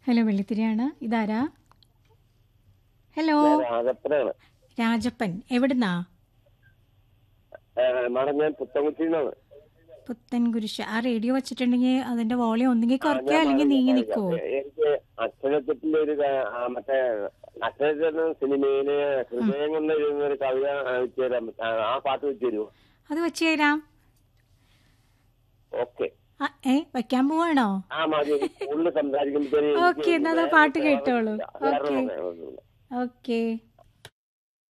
Hello വെള്ളിത്തിരിയാണ്. ഇതാരാ? Hello രാജപ്പനാണ്. Rajappan, എവിടുന്നാ? Madam ഞാൻ പുത്തൻകുറ്റിന്നാണ്. പുത്തൻകുരിശ്. ആ റേഡിയോ വെച്ചിട്ടുണ്ടെങ്കിൽ അതിന്റെ വോളിയം ഒന്നുകിൽ കുറയ്ക്കുക അല്ലെങ്കിൽ നീങ്ങി നിൽക്കുവോ? എനിക്ക് അച്ഛനത്വത്തിന്റെ ഒരു മറ്റേ അച്ഛനത്വ സിനിമയില് ഹൃദയം കൊണ്ട് എഴുതുന്ന ഒരു കവിത വെച്ച് തരാൻ ആ പാട്ട് വെച്ച് തരുമോ? അത് വെച്ച് തരാം. ഓക്കെ. വെക്കാൻ പോവാണോ? ആ മതി. കൂടുതൽ സംസാരിക്കുമ്പോഴത്തേന് ഓക്കെ, എന്നാ പാട്ട് കേട്ടോളൂ. Okay okay.